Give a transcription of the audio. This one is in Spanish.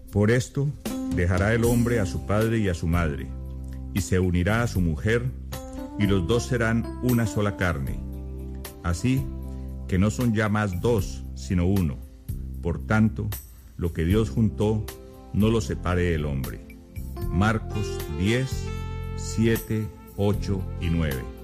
Por esto dejará el hombre a su padre y a su madre, y se unirá a su mujer, y los dos serán una sola carne. Así que no son ya más dos, sino uno. Por tanto, lo que Dios juntó, no lo separe el hombre. Marcos 10, 7, 8 y 9.